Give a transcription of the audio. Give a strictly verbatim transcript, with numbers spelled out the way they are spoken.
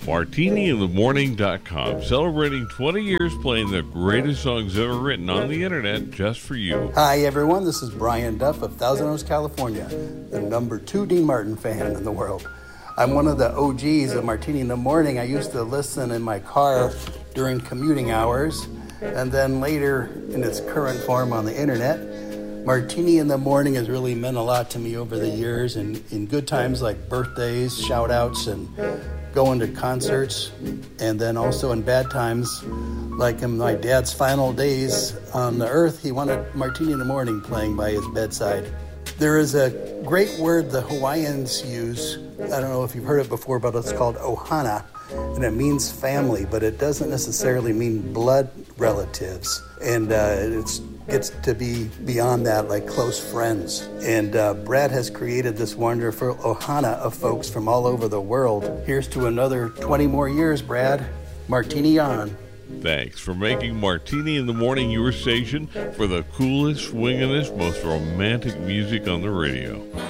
martini in the morning dot com, celebrating twenty years playing the greatest songs ever written on the internet just for you. Hi, everyone. This is Brian Duff of Thousand Oaks, California, the number two Dean Martin fan in the world. I'm one of the O Gs of Martini in the Morning. I used to listen in my car during commuting hours, and then later in its current form on the internet. Martini in the Morning has really meant a lot to me over the years, and in good times like birthdays, shout-outs, and going to concerts, and then also in bad times, like in my dad's final days on the earth, he wanted Martini in the Morning playing by his bedside. There is a great word the Hawaiians use. I don't know if you've heard it before, but it's called ohana, and it means family, but it doesn't necessarily mean blood relatives. And uh, it gets to be beyond that, like close friends. And uh, Brad has created this wonderful ohana of folks from all over the world. Here's to another twenty more years, Brad. Martini on. Thanks for making Martini in the Morning your station for the coolest, swingingest, most romantic music on the radio.